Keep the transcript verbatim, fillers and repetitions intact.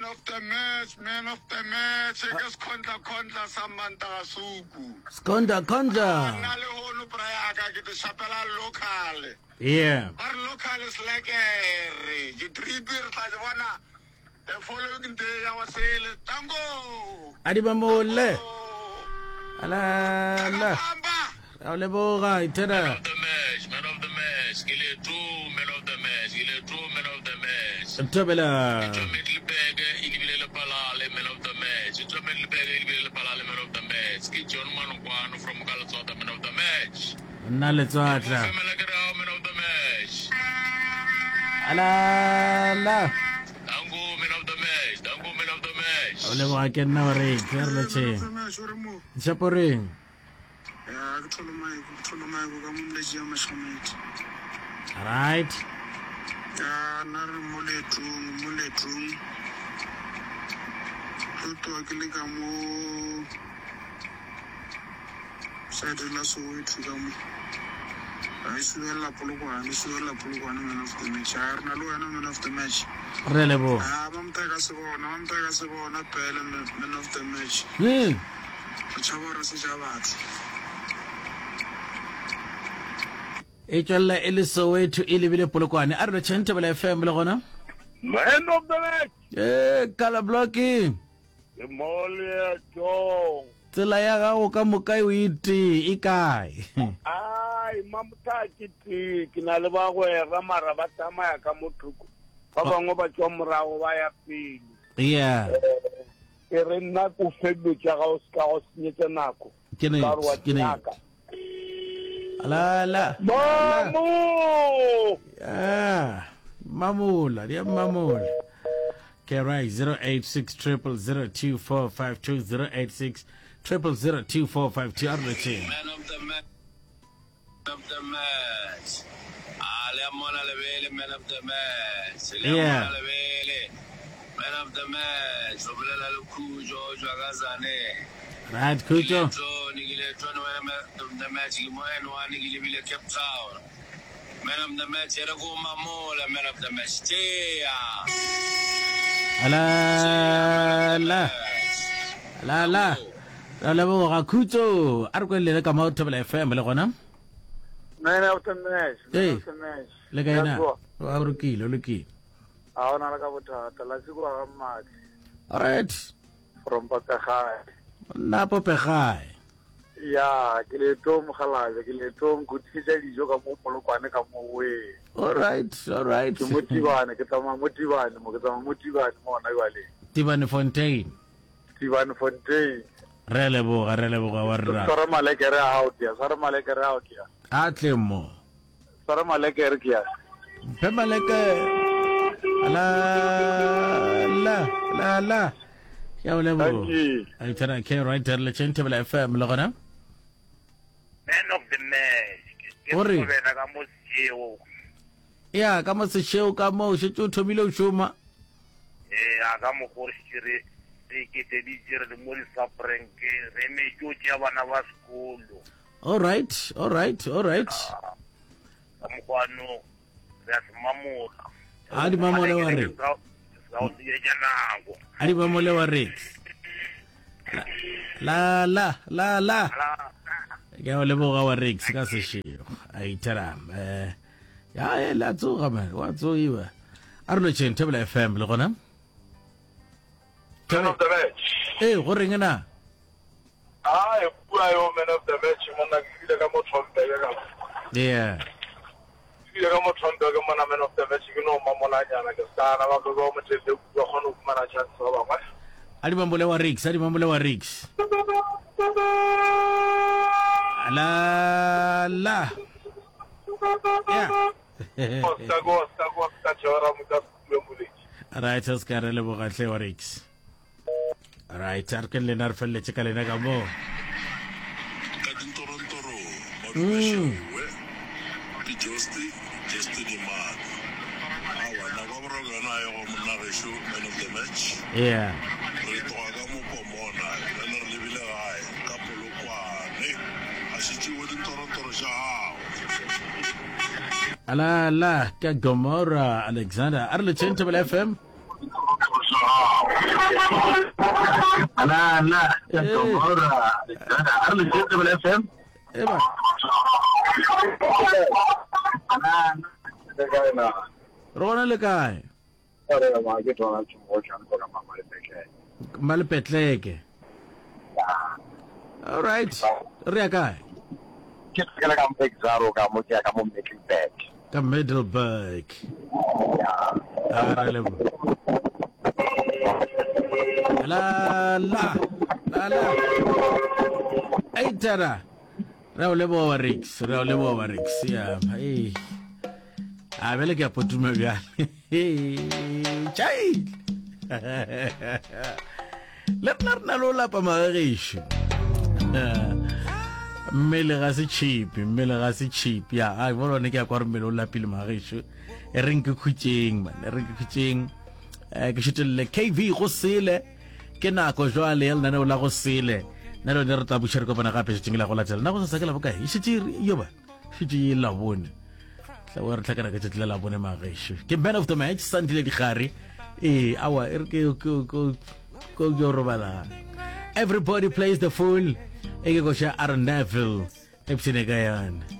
of the match, man of the match. Ke skhondla khondla Samantha Kasuku. Skhondla khondla. Na le hono praya ka ke te shapela local. Yeah. Our local is like a you three beer tla bona. The following day I was saying tango. Adiba mole. Ala ala. Ole boga itera. Man of the match, man of the match. Il est tout man of the match. Il est tout man of the match. Tobela. Il est le palale man of the match. Il est le palale man of the match. Ki John Manukwan from Galasota man of the match. Naletswatla. Man of the match. Ala ala. Dango man of the match. Dango man of the match. Ole boga ke nna re kerleche. Chaporing. Yeah, I told my told my I'm leji amashameti. Right. Yeah, na re moletu moletu. Tuto akile ka mo side la so itu ka mo. Ai suela polokwana, suela polokwana man of the match. Ar na lo yana man of the match. Relebo. Ah, mamtaka se bona, mamtaka se bona pele man of the match. Hmm. Chabara se jabatho. E tswalla e le Soweto e lebile Polokwane a re tshente bela F M le gona Man of the match eh kala blocking e mole jo tsela ya gago ka mokai o ite e kae ai mamta kiti kina le ba go ra mara ba tsamaya ka mothuko ba bangwe ba tswa morago ba ya pele yeah e re nna go fedlo tsa ga o ska go senyetsa nako ke ne ke ne ala la mamu ah mamula dia mamula okay right zero eight six triple zero two four five two zero eight six triple zero two four five two are the team Man of the match. Man of the match. Ale mona levele man of the match. Yeah. Man of the match. Oblela lukujo jwagazane. right kujo So nigile twana man of the match gimoeno nigile bile Cape Town. Man of the match era go mamola man of the match. Tia. ala la la la la bo ga khutso a re kwele ka mo tobela F M le gona Man of the match Hey. Man of the match le ka ina wa rukile le ki a ona la ka bothata la se go ga mmatsi all right from Pakagai na popegae ya ke le to mogalaje ke le to nkutisa dijo ka mo Polokwane ka mo we all right all right ke motibane ke tama motibane mo ke tama motibane mo na yale Tibane Fontaine Steven Fontaine re le bo re le bo ga warra sara malekere out ya sara malekere out ya a tlemo sara malekere ke ya pemaleke la la la la ya le bo Thank you. ai tana ke right le chente bela F M le gona Man of the match Ori. ke bena ka mo seo ya ka mo se sheo ka mo se tso thomile o shoma eh aga mo go shire ke te di jere le mo di saprenk re me tso tsa bana ba sekolo all right all right all right ka mo kwano ya mamola a di mamole wa re sa o di ya nako a di mamole wa re la la la la ke o le bo ga wa Rex ka se sheo ai tara eh ya e la tsoga man wa tsoiwa a re lo chente bela F M le gona Man of the match eh go reng na ah e bua yo man of the match mo na ke ka mo tlhompe ka yeah ke ka mo tlhompe ka mana man of the match ke no mamola jana ke sana ba go mo tsetse go kgona go mana chance ba bangwe a di mamole wa Rex a di mamole wa Rex la la yeah Costa Costa Costa chora mo ka mo mo right Oscar le bo gatle wa Rex right arken le nar felle tsheka lena ka mo Ka dintorontoro. Mm. Di Justi, Justi di man. Awa na ba bro gana yo mo na resho man of the match. yeah Re to ga mo pomona. Le re lebile gae ka Polokwane. A se tsi wo dintorontoro ja. ala la ka Gomora Alexander a re le chente bela F M Ala ala, tomorrow. Are you listening to F M? Eba. Ala, na. Rona le kae? Ore ma ke tona tsumo tshana go ka mama le peke. Malepetleke. All right. Re ya kae? Ke tsela ka Mpexaro ka mo ke ka mo Middleburg. Ka Middleburg. Yeah. Ara le. La la. La la. Ai tara. Ra o le bo wa Rix, ra o le bo wa Rix. Ya, ai. A vele ke a potume bja. Chai. Le nna lo la pa mageisho. Mmele ga se cheap, mmele ga se cheap. Ya, ai bona ne ke a kwa re mmele o la pile mageisho. E reng ke khutsheng man, e reng ke khutsheng. Eh ke shitelle K V go sele. Ke nako jwale le nna o la go sele. Na lo ne re tla bushare ko bona gape se tingela go latela. Na go sa sakela bokae? E shitiri yo ba. Shitiri la bone. La wa re tlhakana ke tletlela la bone mageisho. Ke man of the match Sandile Digari. Eh awa e re ke ko ko ko yo robala. Everybody plays the fool. Ege go sha Aaron Neville. Epsine gayan.